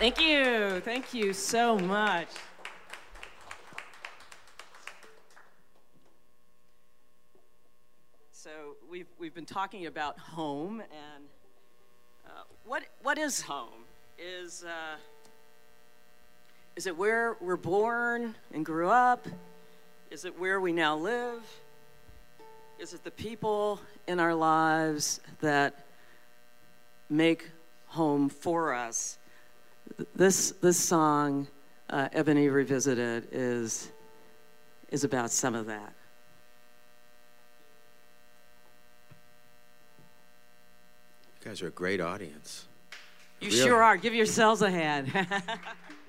Thank you. Thank you so much. So we've been talking about home, and what is home? Is it where we're born and grew up? Is it where we now live? Is it the people in our lives that make home for us? This song, Ebony Revisited, is about some of that. You guys are a great audience. You sure are. Give yourselves a hand.